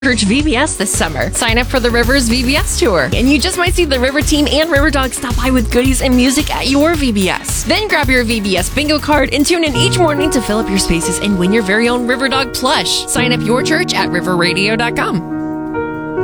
Church VBS this summer. Sign up for the Rivers VBS Tour, and you just might see the River Team and River Dog stop by with goodies and music at your VBS. Then grab your VBS bingo card and tune in each morning to fill up your spaces and win your very own River Dog plush. Sign up your church at riverradio.com.